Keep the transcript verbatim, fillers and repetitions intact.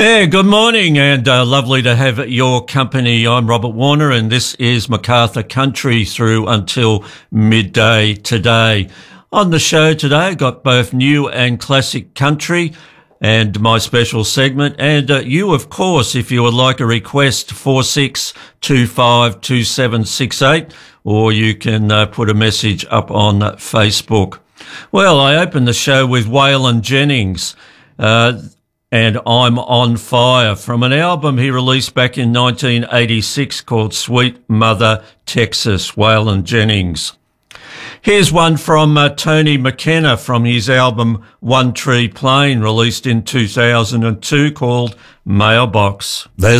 Yeah, good morning and uh, lovely to have your company. I'm Robert Warner and this is Macarthur Country through until midday today. On the show today, got both new and classic country and my special segment. And uh, you, of course, if you would like a request, four six two five two seven six eight, or you can uh, put a message up on Facebook. Well, I opened the show with Waylon Jennings, uh, and I'm on Fire, from an album he released back in nineteen eighty-six called Sweet Mother Texas, Waylon Jennings. Here's one from uh, Tony McKenna from his album One Tree Plain, released in two thousand two, called Mailbox. There's